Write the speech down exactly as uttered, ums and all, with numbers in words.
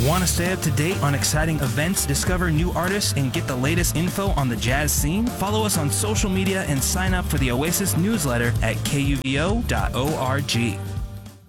Want to stay up to date on exciting events, discover new artists, and get the latest info on the jazz scene? Follow us on social media and sign up for the Oasis newsletter at K U V O dot org.